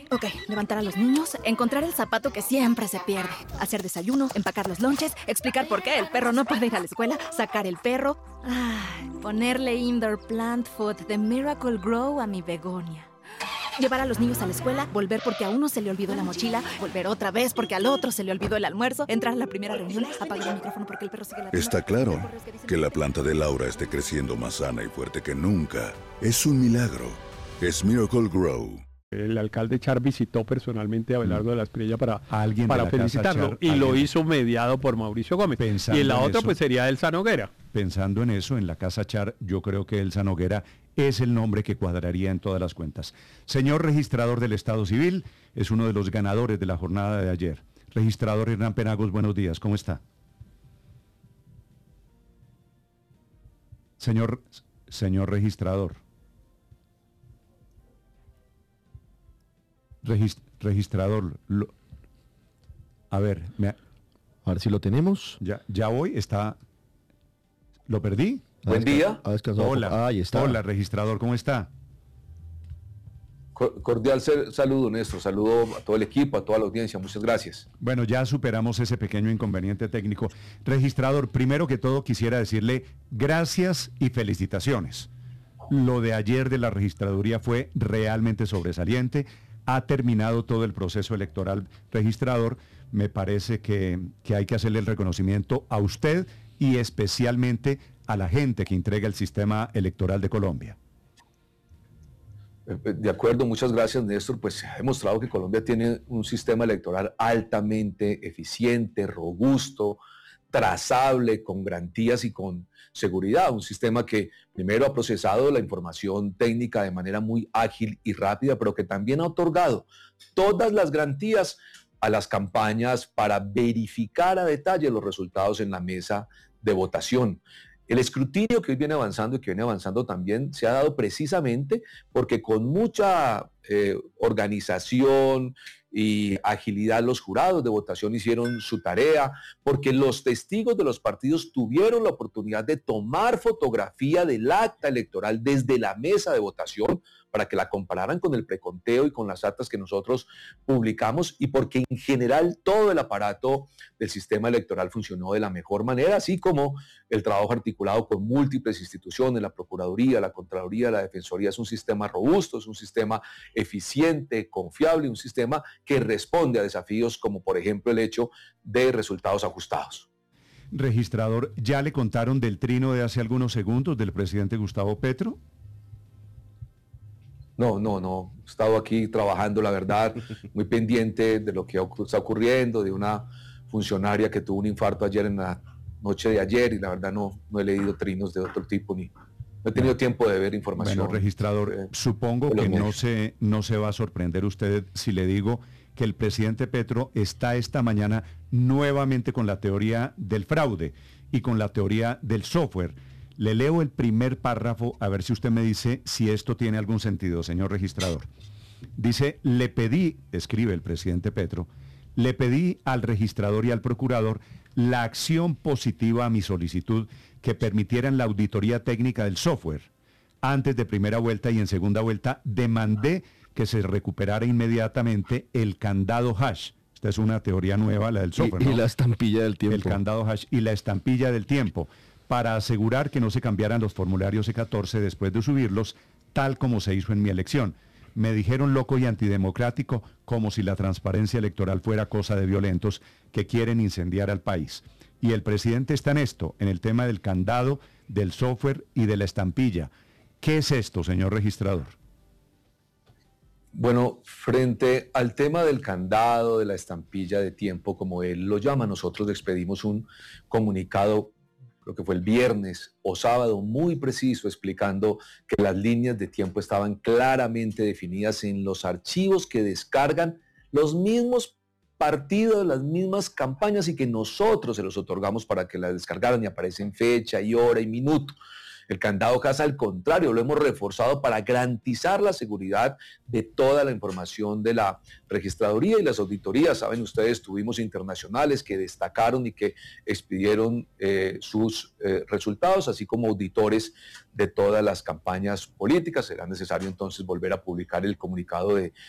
Ok, levantar a los niños, encontrar el zapato que siempre se pierde, hacer desayuno, empacar los lonches, explicar por qué el perro no puede ir a la escuela, sacar el perro, ponerle indoor plant food de Miracle Grow a mi begonia. Llevar a los niños a la escuela, volver porque a uno se le olvidó la mochila, volver otra vez porque al otro se le olvidó el almuerzo, entrar a la primera reunión, apagar el micrófono porque el perro sigue la... Está claro que la planta de Laura esté creciendo más sana y fuerte que nunca. Es un milagro. Es Miracle Grow. El alcalde Char visitó personalmente a Abelardo de la Espriella para felicitarlo, y lo hizo mediado por Mauricio Gómez. Y la otra pues sería Elsa Noguera. Pensando en eso, en la Casa Char, yo creo que Elsa Noguera es el nombre que cuadraría en todas las cuentas. Señor registrador del Estado Civil, es uno de los ganadores de la jornada de ayer. Registrador Hernán Penagos, buenos días, ¿cómo está? Señor registrador. Registrador, a ver si lo tenemos. Ya voy, está... ¿Lo perdí? Buen día. Hola, ahí está. Hola, registrador, ¿cómo está? Cordial saludo, Néstor. Saludo a todo el equipo, a toda la audiencia. Muchas gracias. Bueno, ya superamos ese pequeño inconveniente técnico. Registrador, primero que todo quisiera decirle gracias y felicitaciones. Lo de ayer de la registraduría fue realmente sobresaliente. Ha terminado todo el proceso electoral, registrador. Me parece que hay que hacerle el reconocimiento a usted y especialmente a la gente que entrega el sistema electoral de Colombia. De acuerdo, muchas gracias, Néstor. Pues ha demostrado que Colombia tiene un sistema electoral altamente eficiente, robusto, trazable, con garantías y con seguridad. Un sistema que primero ha procesado la información técnica de manera muy ágil y rápida, pero que también ha otorgado todas las garantías a las campañas para verificar a detalle los resultados en la mesa de votación. El escrutinio que hoy viene avanzando y que viene avanzando también se ha dado precisamente porque con mucha organización y agilidad los jurados de votación hicieron su tarea, porque los testigos de los partidos tuvieron la oportunidad de tomar fotografía del acta electoral desde la mesa de votación para que la compararan con el preconteo y con las actas que nosotros publicamos, y porque en general todo el aparato del sistema electoral funcionó de la mejor manera, así como el trabajo articulado con múltiples instituciones, la Procuraduría, la Contraloría, la Defensoría. Es un sistema robusto, es un sistema eficiente, confiable, un sistema que responde a desafíos como por ejemplo el hecho de resultados ajustados. Registrador, ¿ya le contaron del trino de hace algunos segundos del presidente Gustavo Petro? No, he estado aquí trabajando, la verdad, muy pendiente de lo que está ocurriendo, de una funcionaria que tuvo un infarto ayer en la noche de ayer, y la verdad no he leído trinos de otro tipo, ni no he tenido tiempo de ver información. Bueno, registrador, supongo que no se va a sorprender usted si le digo que el presidente Petro está esta mañana nuevamente con la teoría del fraude y con la teoría del software. Le leo el primer párrafo a ver si usted me dice si esto tiene algún sentido, señor registrador. Dice, le pedí, escribe el presidente Petro, le pedí al registrador y al procurador la acción positiva a mi solicitud que permitieran la auditoría técnica del software. Antes de primera vuelta y en segunda vuelta demandé que se recuperara inmediatamente el candado hash. Esta es una teoría nueva, la del software, ¿no? Y la estampilla del tiempo. El candado hash y la estampilla del tiempo, para asegurar que no se cambiaran los formularios C14 después de subirlos, tal como se hizo en mi elección. Me dijeron loco y antidemocrático, como si la transparencia electoral fuera cosa de violentos que quieren incendiar al país. Y el presidente está en esto, en el tema del candado, del software y de la estampilla. ¿Qué es esto, señor registrador? Bueno, frente al tema del candado, de la estampilla de tiempo, como él lo llama, nosotros le expedimos un comunicado, creo que fue el viernes o sábado, muy preciso, explicando que las líneas de tiempo estaban claramente definidas en los archivos que descargan los mismos partidos, las mismas campañas, y que nosotros se los otorgamos para que las descargaran, y aparecen fecha y hora y minuto. El candado CAS, al contrario, lo hemos reforzado para garantizar la seguridad de toda la información de la registraduría y las auditorías. Saben ustedes, tuvimos internacionales que destacaron y que expidieron sus resultados, así como auditores de todas las campañas políticas. Será necesario entonces volver a publicar el comunicado de